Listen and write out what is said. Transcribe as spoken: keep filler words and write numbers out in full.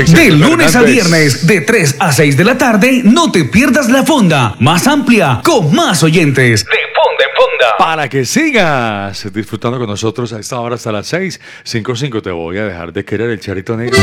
De lunes a viernes, de tres a seis de la tarde, no te pierdas la fonda más amplia, con más oyentes. De Fonda en Fonda. Para que sigas disfrutando con nosotros a esta hora hasta las seis, cinco cinco te voy a dejar de querer el Charito Negro.